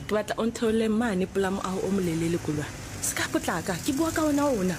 ke batla o ntheole mane pela mo ao o molelele Kolwane. Ska potlaka ke bua ka ona.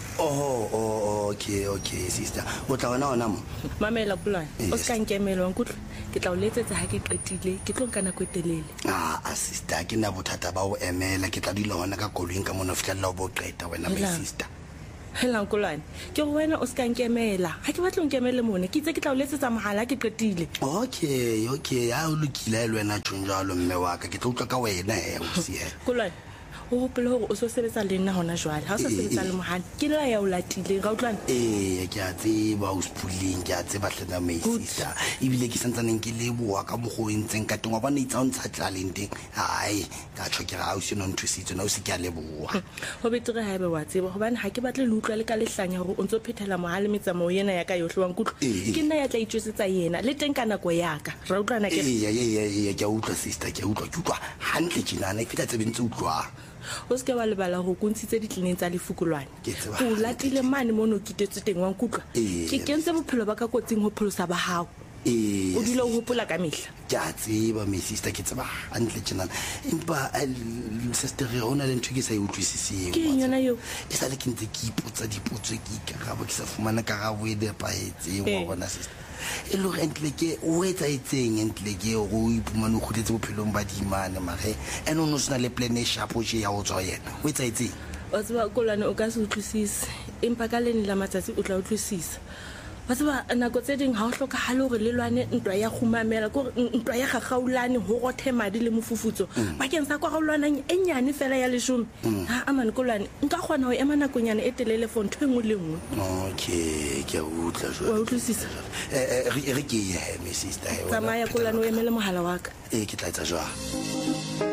Okay sister o tla ona mo Mamela Kolwane o ska nkemela wa nkutlo ke tla o letsetsa ha ke qetile ke tlo nka nako e telele. Sister ke na bothata ba o emela ke tla dila hona ka koloing ka mona fitla o bo qeta wena my sister. Hela Kolwane ke go wena o ska nkemela ha ke batla nkemele mone ke itse ke tla o letsetsa mohala ke qetile. Okay ha o lokile le wena tshonjalo mme wa ka ke tla utlwa ka wena o sie Kolwane o hopole hore o so sebetsa le nna hona jwale ha o so sebetsa le mohana ke la ya o latile ga utlwana ke a tseba o spulling ke a tseba hlena my sister ibile ke santsaneng ke leboa ka mogo ntseng ka teng wa bana itsa o ntsha tlaleng teng hai ka tshokera ha o se no nthusitse na o se ke a leboa ho betere ha ebe wa tseba hobane ha ke batle le utlwa le ka lehlanya hore o ntso phethela mohale metsamao yena ya ka yohle wa nkutlo ke nna ya tla itjwesetsa yena le teng ka nako ya ka ra utlwana ke ke a utlwa sister ke a utlwa hantle tjinana e feta tsebentse utlwa o se ke wa lebala go kontshitse ditlineng tsa lefukulwane o latile mane mo no kitetse teng wa nkutlwa ke kentse bophelo ba ka kotsing ho pholosa ba hao o dilo ho hopola ka mehla ke a tseba my sister ke tseba hantle tjenana empa sister re ona le ntho ke sa e utlwisiseng ke yona yo ke sa le ke ntse ke ipotsa dipotso ke ikarabo ke sa fumana karabo e nepaetseng wa bona sister e lo rentle ke o etsa etseng entle ke go ipumana o khutetse bophelong ba dimane mare eno no sena le plan e sharp o ya o tswa yena o etsa etseng o tseba Kolwane o ka se utlwisise empa ka leni la matsatsi o tla utlwisisa wa tseba nako tse ding ha o hloka hale hore le lwane ntwa ya khumamela gore ntwa ya gagaulane ho rothe madi le mofufutso bakeng sa kwa gaulwana e nyane fela ya leshome ha amane Kolwane nka kgona ho ema nakonyana e telele for ntho engwe le engwe okay ke a utla jwa wa utlwisisa re ke ye my sister tsamaya Kolwane o emele mohala wa ka ke tla etsa jwa